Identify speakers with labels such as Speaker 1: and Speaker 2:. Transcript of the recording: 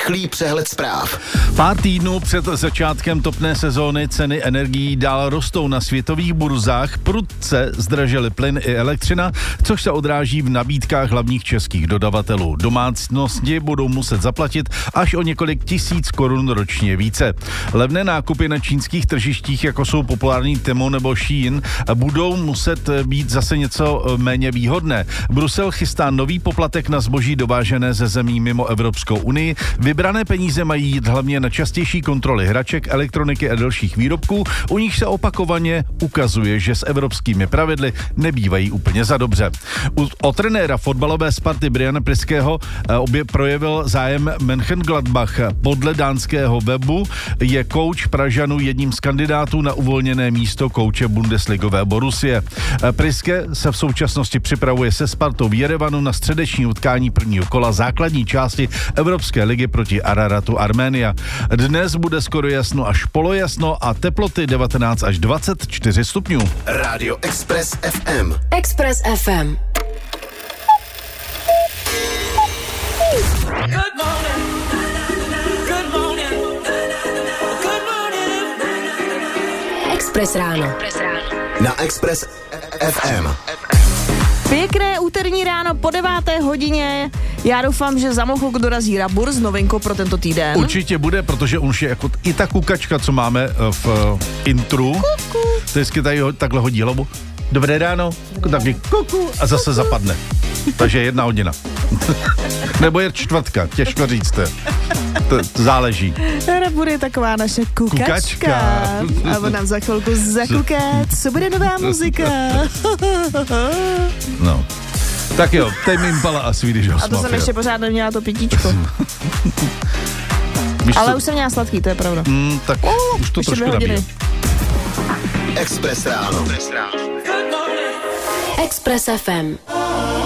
Speaker 1: rychlý přehled zpráv.
Speaker 2: Pár týdnů před začátkem topné sezóny ceny energií dál rostou na světových burzách. Prudce zdražily plyn i elektřina, což se odráží v nabídkách hlavních českých dodavatelů. Domácnosti budou muset zaplatit až o několik tisíc korun ročně více. Levné nákupy na čínských tržištích, jako jsou populární Temu nebo Shein, budou muset být zase něco méně výhodné. Brusel chystá nový poplatek na zboží dovážené ze zemí mimo Evropskou unii. Vybrané peníze mají jít hlavně na častější kontroly hraček, elektroniky a dalších výrobků, u nich se opakovaně ukazuje, že s evropskými pravidly nebývají úplně za dobře. O trenéra fotbalové Sparty Briana Priského projevil zájem Mönchengladbach. Podle dánského webu je kouč Pražanů jedním z kandidátů na uvolněné místo kouče bundesligové Borussie. Priske se v současnosti připravuje se Spartou v Jerevanu na středeční utkání prvního kola základní části Evropské ligy proti Araratu Arménia. Dnes bude skoro jasno až polojasno a teploty 19 až 24 stupňů.
Speaker 1: Radio Express FM.
Speaker 3: Express FM.
Speaker 4: Good morning. Good morning. Good morning.
Speaker 3: Express ráno.
Speaker 1: Na Express FM.
Speaker 5: Pěkné úterní ráno po 9. hodině. Já doufám, že za mnou dorazí Rabur s novinkou pro tento týden.
Speaker 2: Určitě bude, protože on už je jako i ta kukačka, co máme v intru.
Speaker 5: Kuku.
Speaker 2: Vždycky tady takhle hodí hlavu. Dobré ráno, taky kuku a zase zapadne. Takže 1 hodina. Nebo je čtvrtka, těžko říct. To záleží.
Speaker 5: Rabur je taková naše kukačka. A on nám za chvilku zakuká, co bude nová muzika.
Speaker 2: No. Tak jo, Tame Impala a Swedish House
Speaker 5: A to jsem
Speaker 2: Mafia.
Speaker 5: ještě pořád neměla to pitíčko. Ale už jsem měla sladký, to je pravda.
Speaker 2: Tak už to trošku nabíjí.
Speaker 1: Express ráno.
Speaker 3: Express FM.